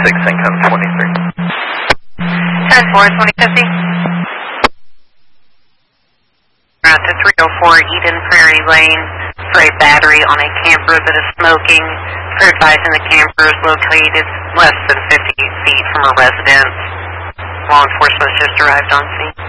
income 23. 10-4, 2050. At the 304 Eden Prairie Lane for a battery on a camper that is smoking. For advising the camper is located less than 50 feet from a residence. Law enforcement has just arrived on scene.